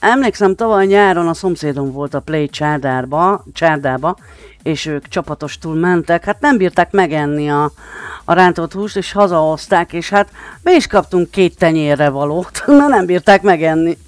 Emlékszem, tavaly nyáron a szomszédom volt a Play csárdába, és ők csapatostul mentek, hát nem bírták megenni a rántott húst, és hazahozták, és hát be is kaptunk 2 tenyérre valót, mert nem bírták megenni.